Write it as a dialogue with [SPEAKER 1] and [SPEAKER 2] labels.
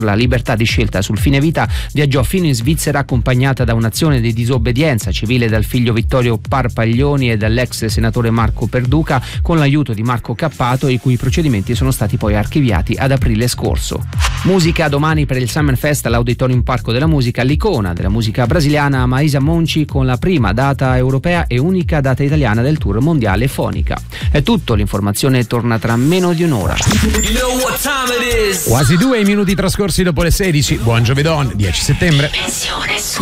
[SPEAKER 1] La libertà di scelta sul fine vita viaggiò fino in Svizzera accompagnata da un'azione di disobbedienza civile dal figlio Vittorio Parpaglioni e dall'ex senatore Marco Perduca, con l'aiuto di Marco Cappato, i cui procedimenti sono stati poi archiviati ad aprile scorso. Musica domani per il Summer Fest all'Auditorium Parco della Musica, l'icona della musica brasiliana Maísa Monti con la prima data europea e unica data italiana del tour mondiale Fonica. È tutto, l'informazione torna tra meno di un'ora.
[SPEAKER 2] Quasi 2 minuti trascorsi dopo le 16. Buon giovedì, 10 settembre.